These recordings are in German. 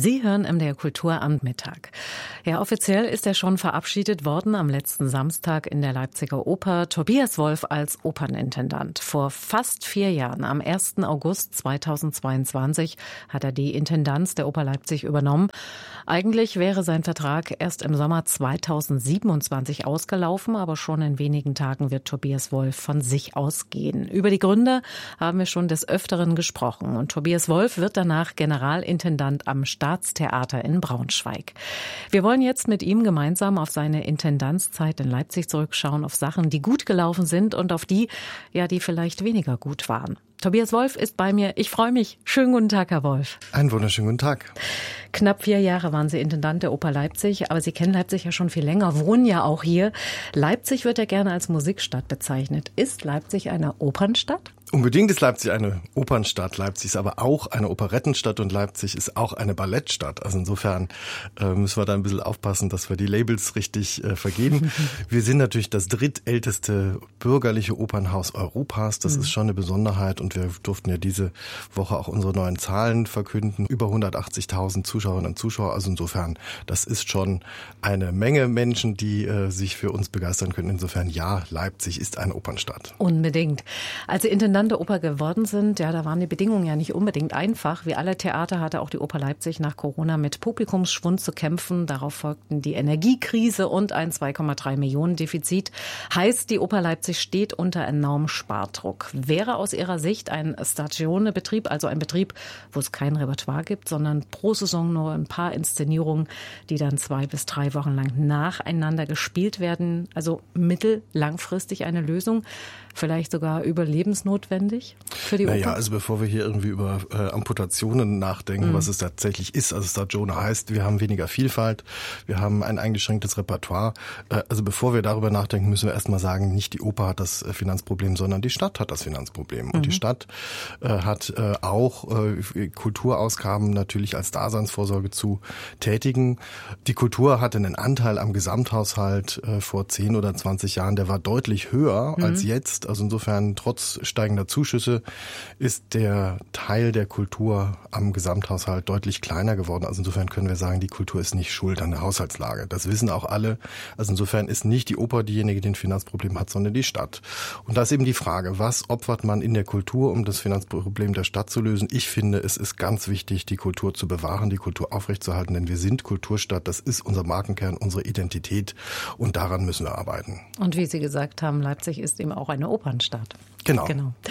Sie hören MDR Kultur am Mittag. Ja, offiziell ist er schon verabschiedet worden am letzten Samstag in der Leipziger Oper, Tobias Wolff als Opernintendant. Vor fast 4 Jahren, am 1. August 2022, hat er die Intendanz der Oper Leipzig übernommen. Eigentlich wäre sein Vertrag erst im Sommer 2027 ausgelaufen, aber schon in wenigen Tagen wird Tobias Wolff von sich ausgehen. Über die Gründe haben wir schon des Öfteren gesprochen. Und Tobias Wolff wird danach Generalintendant am Staatstheater in Braunschweig. Wir wollen jetzt mit ihm gemeinsam auf seine Intendanzzeit in Leipzig zurückschauen, auf Sachen, die gut gelaufen sind und auf die, ja, die vielleicht weniger gut waren. Tobias Wolff ist bei mir. Ich freue mich. Schönen guten Tag, Herr Wolff. Einen wunderschönen guten Tag. Knapp 4 Jahre waren Sie Intendant der Oper Leipzig, aber Sie kennen Leipzig ja schon viel länger, wohnen ja auch hier. Leipzig wird ja gerne als Musikstadt bezeichnet. Ist Leipzig eine Opernstadt? Unbedingt ist Leipzig eine Opernstadt. Leipzig ist aber auch eine Operettenstadt und Leipzig ist auch eine Ballettstadt. Also insofern müssen wir da ein bisschen aufpassen, dass wir die Labels richtig vergeben. Wir sind natürlich das drittälteste bürgerliche Opernhaus Europas. Das ist schon eine Besonderheit und wir durften ja diese Woche auch unsere neuen Zahlen verkünden. Über 180.000 Zuschauerinnen und Zuschauer. Also insofern, das ist schon eine Menge Menschen, die sich für uns begeistern können. Insofern ja, Leipzig ist eine Opernstadt. Unbedingt. Als Sie Intendant der Oper geworden sind, ja, da waren die Bedingungen ja nicht unbedingt einfach. Wie alle Theater hatte auch die Oper Leipzig nach Corona mit Publikumsschwund zu kämpfen. Darauf folgten die Energiekrise und ein 2,3 Millionen Defizit. Heißt, die Oper Leipzig steht unter enormem Spardruck. Wäre aus Ihrer Sicht ein Stagione-Betrieb, also ein Betrieb, wo es kein Repertoire gibt, sondern pro Saison nur ein paar Inszenierungen, die dann 2 bis 3 Wochen lang nacheinander gespielt werden, also mittellangfristig eine Lösung, vielleicht sogar überlebensnotwendig für die Oper? Naja, also bevor wir hier irgendwie über Amputationen nachdenken, was es tatsächlich ist, also Stagione heißt, wir haben weniger Vielfalt, wir haben ein eingeschränktes Repertoire. Also bevor wir darüber nachdenken, müssen wir erstmal sagen, nicht die Oper hat das Finanzproblem, sondern die Stadt hat das Finanzproblem. Und die Stadt hat auch Kulturausgaben natürlich als Daseinsvorsorge zu tätigen. Die Kultur hatte einen Anteil am Gesamthaushalt vor 10 oder 20 Jahren, der war deutlich höher als jetzt. Also insofern, trotz steigender Zuschüsse ist der Teil der Kultur am Gesamthaushalt deutlich kleiner geworden. Also insofern können wir sagen, die Kultur ist nicht schuld an der Haushaltslage. Das wissen auch alle. Also insofern ist nicht die Oper diejenige, die ein Finanzproblem hat, sondern die Stadt. Und da ist eben die Frage, was opfert man in der Kultur, um das Finanzproblem der Stadt zu lösen? Ich finde, es ist ganz wichtig, die Kultur zu bewahren, die Kultur aufrechtzuerhalten, denn wir sind Kulturstadt. Das ist unser Markenkern, unsere Identität und daran müssen wir arbeiten. Und wie Sie gesagt haben, Leipzig ist eben auch eine Opernstadt. Genau.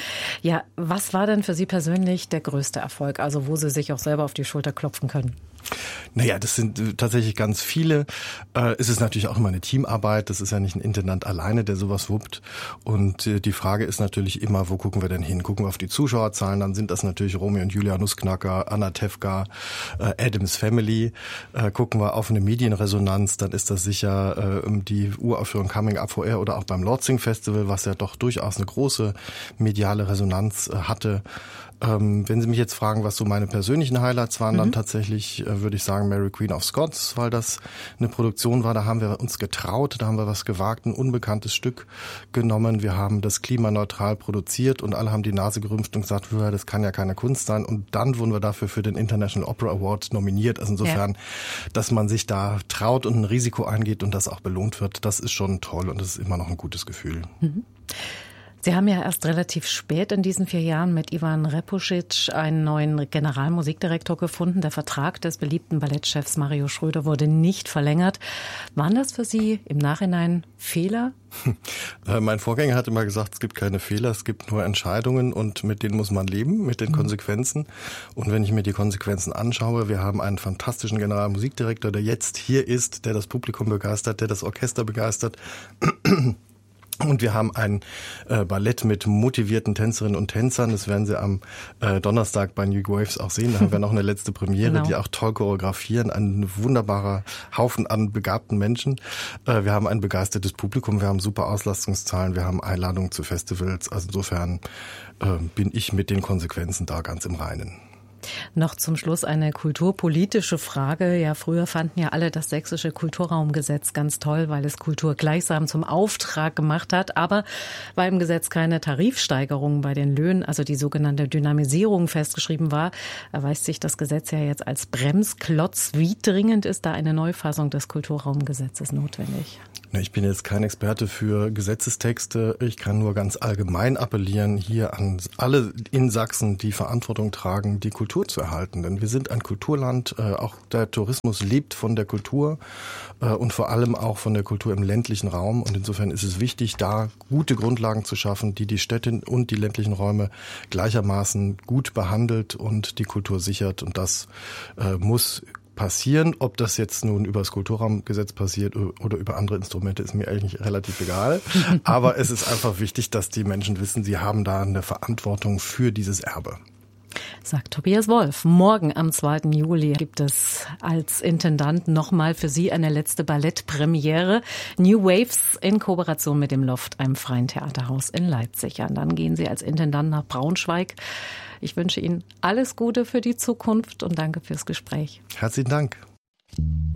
Ja, was war denn für Sie persönlich der größte Erfolg, also wo Sie sich auch selber auf die Schulter klopfen können? Naja, das sind tatsächlich ganz viele. Es ist natürlich auch immer eine Teamarbeit. Das ist ja nicht ein Intendant alleine, der sowas wuppt. Und die Frage ist natürlich immer, wo gucken wir denn hin? Gucken wir auf die Zuschauerzahlen, dann sind das natürlich Romeo und Julia, Nussknacker, Anna Tefka, Addams Family. Gucken wir auf eine Medienresonanz, dann ist das sicher die Uraufführung Coming Up for Air oder auch beim Lordsing Festival, was ja doch durchaus eine große mediale Resonanz hatte. Wenn Sie mich jetzt fragen, was so meine persönlichen Highlights waren, dann tatsächlich würde ich sagen Mary Queen of Scots, weil das eine Produktion war, da haben wir uns getraut, da haben wir was gewagt, ein unbekanntes Stück genommen, wir haben das klimaneutral produziert und alle haben die Nase gerümpft und gesagt, das kann ja keine Kunst sein und dann wurden wir dafür für den International Opera Award nominiert, also insofern, dass man sich da traut und ein Risiko eingeht und das auch belohnt wird, das ist schon toll und das ist immer noch ein gutes Gefühl. Sie haben ja erst relativ spät in diesen 4 Jahren mit Ivan Repušić einen neuen Generalmusikdirektor gefunden. Der Vertrag des beliebten Ballettchefs Mario Schröder wurde nicht verlängert. Waren das für Sie im Nachhinein Fehler? Mein Vorgänger hat immer gesagt, es gibt keine Fehler, es gibt nur Entscheidungen und mit denen muss man leben, mit den Konsequenzen. Und wenn ich mir die Konsequenzen anschaue, wir haben einen fantastischen Generalmusikdirektor, der jetzt hier ist, der das Publikum begeistert, der das Orchester begeistert. Und wir haben ein Ballett mit motivierten Tänzerinnen und Tänzern. Das werden Sie am Donnerstag bei New Waves auch sehen. Da haben wir noch eine letzte Premiere, die auch toll choreografieren. Ein wunderbarer Haufen an begabten Menschen. Wir haben ein begeistertes Publikum. Wir haben super Auslastungszahlen. Wir haben Einladungen zu Festivals. Also insofern bin ich mit den Konsequenzen da ganz im Reinen. Noch zum Schluss eine kulturpolitische Frage. Ja, früher fanden ja alle das sächsische Kulturraumgesetz ganz toll, weil es Kultur gleichsam zum Auftrag gemacht hat. Aber weil im Gesetz keine Tarifsteigerung bei den Löhnen, also die sogenannte Dynamisierung festgeschrieben war, erweist sich das Gesetz ja jetzt als Bremsklotz. Wie dringend ist da eine Neufassung des Kulturraumgesetzes notwendig? Ich bin jetzt kein Experte für Gesetzestexte. Ich kann nur ganz allgemein appellieren, hier an alle in Sachsen, die Verantwortung tragen, die Kultur zu erhalten. Denn wir sind ein Kulturland. Auch der Tourismus lebt von der Kultur und vor allem auch von der Kultur im ländlichen Raum. Und insofern ist es wichtig, da gute Grundlagen zu schaffen, die Städte und die ländlichen Räume gleichermaßen gut behandelt und die Kultur sichert. Und das muss passieren. Ob das jetzt nun über das Kulturraumgesetz passiert oder über andere Instrumente, ist mir eigentlich relativ egal. Aber es ist einfach wichtig, dass die Menschen wissen, sie haben da eine Verantwortung für dieses Erbe. Sagt Tobias Wolf. Morgen am 2. Juli gibt es als Intendant nochmal für Sie eine letzte Ballettpremiere. New Waves in Kooperation mit dem Loft, einem freien Theaterhaus in Leipzig. Ja, und dann gehen Sie als Intendant nach Braunschweig. Ich wünsche Ihnen alles Gute für die Zukunft und danke fürs Gespräch. Herzlichen Dank.